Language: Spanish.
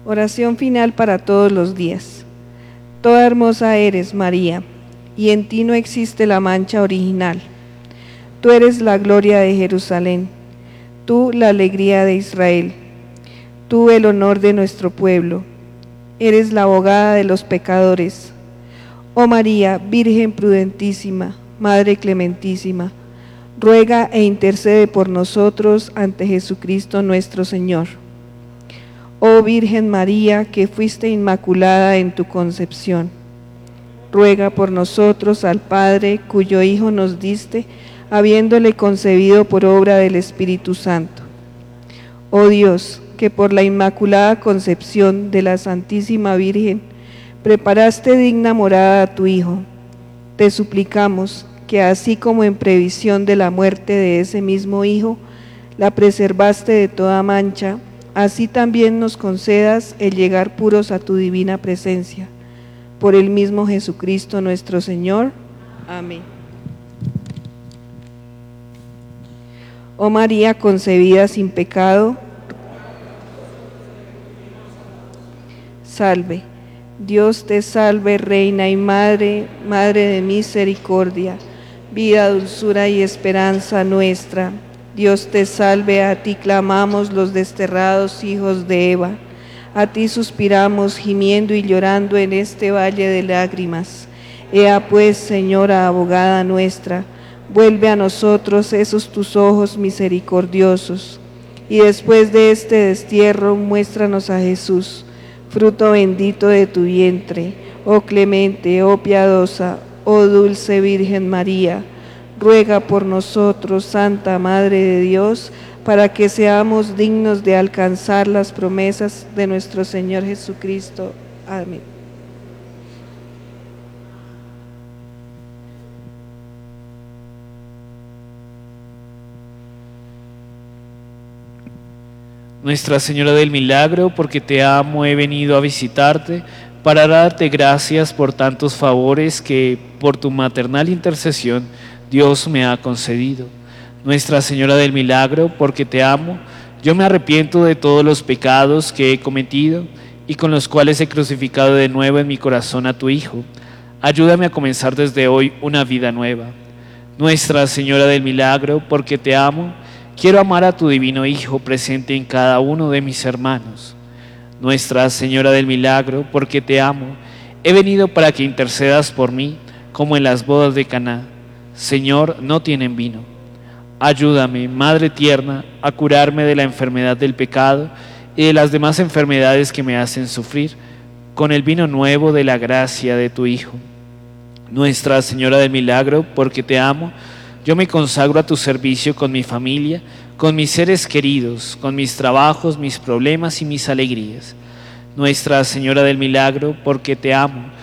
Oración final para todos los días. Toda hermosa eres, María, y en ti no existe la mancha original. Tú eres la gloria de Jerusalén, tú la alegría de Israel, tú el honor de nuestro pueblo. Eres la abogada de los pecadores. Oh María, Virgen prudentísima, Madre clementísima, ruega e intercede por nosotros ante Jesucristo nuestro Señor. Oh Virgen María, que fuiste inmaculada en tu concepción, ruega por nosotros al Padre, cuyo Hijo nos diste, habiéndole concebido por obra del Espíritu Santo. Oh Dios, que por la inmaculada concepción de la Santísima Virgen preparaste digna morada a tu Hijo, te suplicamos que así como en previsión de la muerte de ese mismo Hijo, la preservaste de toda mancha, así también nos concedas el llegar puros a tu divina presencia. Por el mismo Jesucristo nuestro Señor. Amén. Oh María concebida sin pecado, salve. Dios te salve, Reina y Madre, Madre de misericordia, vida, dulzura y esperanza nuestra. Dios te salve, a ti clamamos los desterrados hijos de Eva, a ti suspiramos gimiendo y llorando en este valle de lágrimas. Ea pues, Señora abogada nuestra, vuelve a nosotros esos tus ojos misericordiosos, y después de este destierro muéstranos a Jesús, fruto bendito de tu vientre. Oh clemente, oh piadosa, oh dulce Virgen María, ruega por nosotros, Santa Madre de Dios, para que seamos dignos de alcanzar las promesas de nuestro Señor Jesucristo. Amén. Nuestra Señora del Milagro, porque te amo, he venido a visitarte para darte gracias por tantos favores que, por tu maternal intercesión, Dios me ha concedido. Nuestra Señora del Milagro, porque te amo, yo me arrepiento de todos los pecados que he cometido y con los cuales he crucificado de nuevo en mi corazón a tu Hijo. Ayúdame a comenzar desde hoy una vida nueva. Nuestra Señora del Milagro, porque te amo, quiero amar a tu divino Hijo presente en cada uno de mis hermanos. Nuestra Señora del Milagro, porque te amo, he venido para que intercedas por mí, como en las bodas de Caná. Señor, no tienen vino. Ayúdame, Madre tierna, a curarme de la enfermedad del pecado y de las demás enfermedades que me hacen sufrir, con el vino nuevo de la gracia de tu Hijo. Nuestra Señora del Milagro, porque te amo, yo me consagro a tu servicio con mi familia, con mis seres queridos, con mis trabajos, mis problemas y mis alegrías. Nuestra Señora del Milagro, porque te amo,